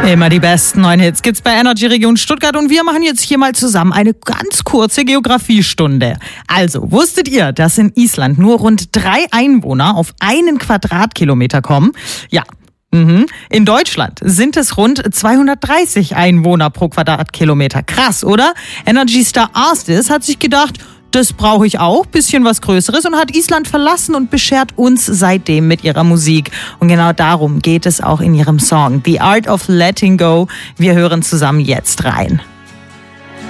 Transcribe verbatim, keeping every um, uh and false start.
Immer die besten neuen Hits gibt's bei Energy Region Stuttgart und wir machen jetzt hier mal zusammen eine ganz kurze Geografiestunde. Also, wusstet ihr, dass in Island nur rund drei Einwohner auf einen Quadratkilometer kommen? Ja. Mhm. In Deutschland sind es rund zweihundertdreißig Einwohner pro Quadratkilometer. Krass, oder? Energy Star Arstis hat sich gedacht, das brauche ich auch, bisschen was Größeres, und hat Island verlassen und beschert uns seitdem mit ihrer Musik. Und genau darum geht es auch in ihrem Song The Art of Letting Go. Wir hören zusammen jetzt rein.